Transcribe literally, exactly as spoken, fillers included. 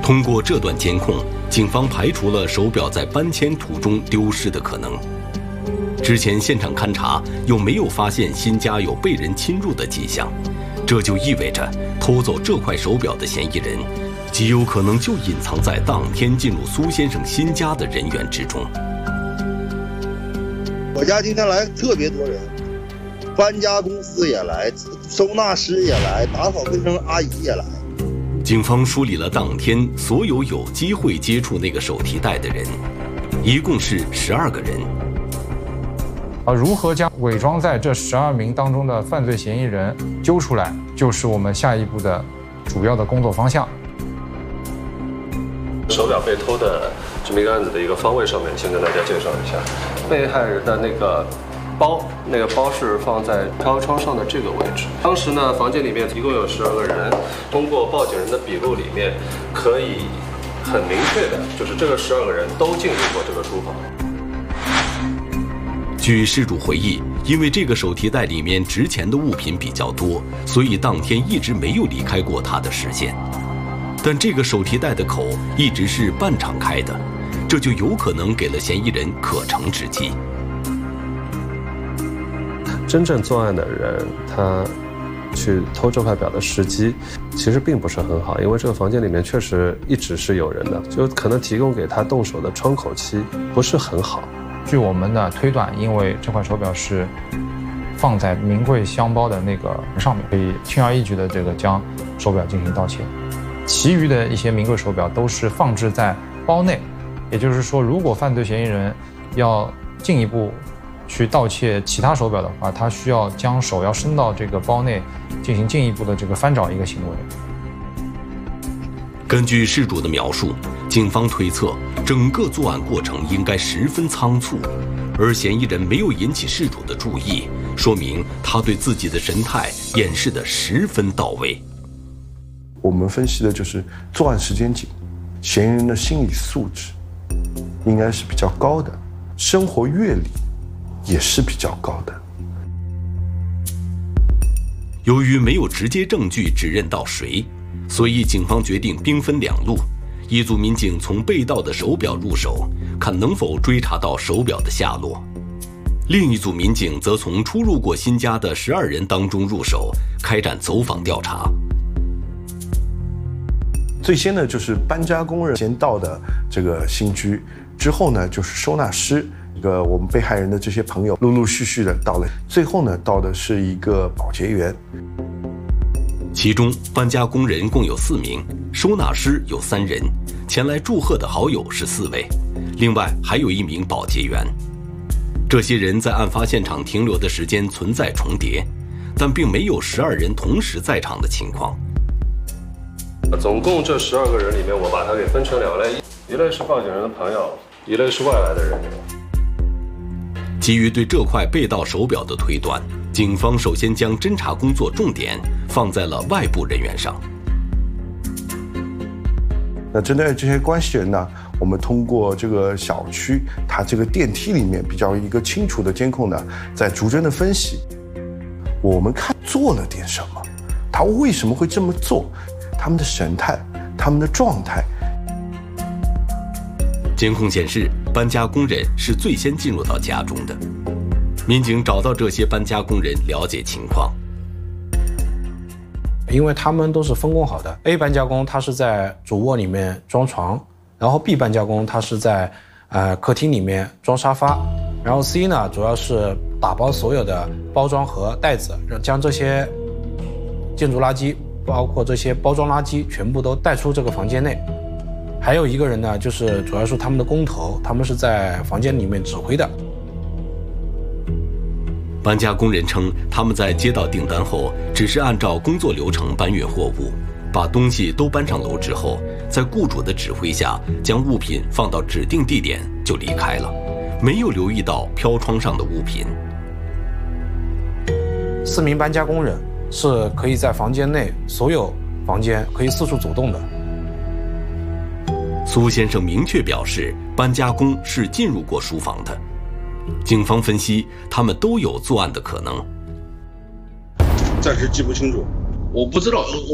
通过这段监控，警方排除了手表在搬迁途中丢失的可能。之前现场勘查又没有发现新家有被人侵入的迹象，这就意味着偷走这块手表的嫌疑人，极有可能就隐藏在当天进入苏先生新家的人员之中。 我家今天来特别多人，搬家公司也来，收纳师也来，打扫卫生阿姨也来。 警方梳理了当天所有有机会接触那个手提袋的人，一共是十二个人。 而如何将伪装在这十二名当中的犯罪嫌疑人揪出来，就是我们下一步的主要的工作方向。 手表被偷的这么一个案子的一个方位上面，先跟大家介绍一下，被害人的那个包，那个包是放在飘窗上的这个位置。当时呢，房间里面一共有十二个人，通过报警人的笔录里面，可以很明确的，就是这个十二个人都进入过这个书房。 据事主回忆，因为这个手提袋里面值钱的物品比较多，所以当天一直没有离开过他的视线。但这个手提袋的口一直是半敞开的，这就有可能给了嫌疑人可乘之机。 真正作案的人，他去偷这块表的时机其实并不是很好，因为这个房间里面确实一直是有人的，就可能提供给他动手的窗口期不是很好。 据我们的推断，因为这块手表是放在名贵箱包的那个上面，可以轻而易举的这个将手表进行盗窃。其余的一些名贵手表都是放置在包内，也就是说，如果犯罪嫌疑人要进一步去盗窃其他手表的话，他需要将手要伸到这个包内进行进一步的这个翻找一个行为。 根据事主的描述，警方推测整个作案过程应该十分仓促，而嫌疑人没有引起事主的注意，说明他对自己的神态掩饰得十分到位。 我们分析的就是作案时间紧，嫌疑人的心理素质应该是比较高的，生活阅历也是比较高的。 由于没有直接证据指认到谁，所以警方决定兵分两路，一组民警从被盗的手表入手，看能否追查到手表的下落；另一组民警则从出入过新家的十二人当中入手，开展走访调查。 最先呢，就是搬家工人先到的这个新居，之后呢，就是收纳师，一个我们被害人的这些朋友陆陆续续的到了，最后呢，到的是一个保洁员。 其中搬家工人共有四名，收纳师有三人，前来祝贺的好友是四位，另外还有一名保洁员。这些人在案发现场停留的时间存在重叠，但并没有十二人同时在场的情况。 总共这十二个人里面，我把它给分成两类，一类是报警人的朋友，一类是外来的人。 基于对这块被盗手表的推断，警方首先将侦查工作重点放在了外部人员上。 那针对这些关系人呢，我们通过这个小区它这个电梯里面比较一个清楚的监控呢，在逐帧的分析，我们看做了点什么，他为什么会这么做，他们的神态，他们的状态。 监控显示，搬家工人是最先进入到家中的。民警找到这些搬家工人，了解情况。 因为他们都是分工好的 ，A 搬家工他是在主卧里面装床，然后 B 搬家工他是在呃客厅里面装沙发，然后 C 呢主要是打包所有的包装和袋子，将这些建筑垃圾，包括这些包装垃圾全部都带出这个房间内。还有一个人呢，就是主要是他们的工头，他们是在房间里面指挥的。 搬家工人称，他们在接到订单后，只是按照工作流程搬运货物，把东西都搬上楼之后，在雇主的指挥下，将物品放到指定地点就离开了，没有留意到飘窗上的物品。 四名搬家工人是可以在房间内所有房间可以四处走动的。 苏先生明确表示，搬家工是进入过书房的。警方分析，他们都有作案的可能。 暂时记不清楚，我不知道。